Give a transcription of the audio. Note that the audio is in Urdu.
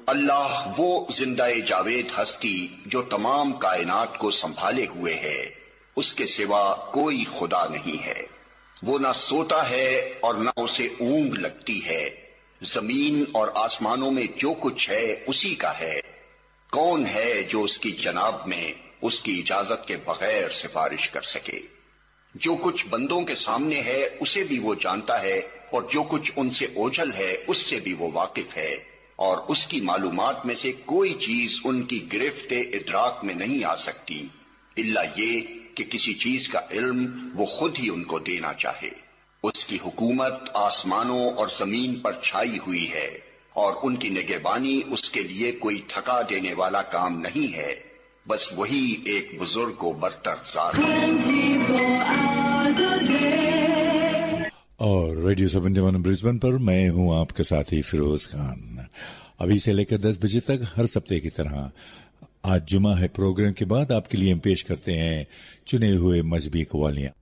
اللہ وہ زندہ جاوید ہستی جو تمام کائنات کو سنبھالے ہوئے ہے، اس کے سوا کوئی خدا نہیں ہے۔ وہ نہ سوتا ہے اور نہ اسے اونگ لگتی ہے۔ زمین اور آسمانوں میں جو کچھ ہے اسی کا ہے۔ کون ہے جو اس کی جناب میں اس کی اجازت کے بغیر سفارش کر سکے؟ جو کچھ بندوں کے سامنے ہے اسے بھی وہ جانتا ہے، اور جو کچھ ان سے اوجھل ہے اس سے بھی وہ واقف ہے، اور اس کی معلومات میں سے کوئی چیز ان کی گرفت ادراک میں نہیں آ سکتی الا یہ کہ کسی چیز کا علم وہ خود ہی ان کو دینا چاہے۔ اس کی حکومت آسمانوں اور زمین پر چھائی ہوئی ہے، اور ان کی نگہبانی اس کے لیے کوئی تھکا دینے والا کام نہیں ہے، بس وہی ایک بزرگ و برتر ذات اور ریڈیو 71 برسبن پر میں ہوں آپ کے ساتھی فیروز خان۔ ابھی سے لے کر 10 بجے تک ہر ہفتے کی طرح آج جمعہ ہے، پروگرام کے بعد آپ کے لیے ہم پیش کرتے ہیں چنے ہوئے مذہبی قوالیاں۔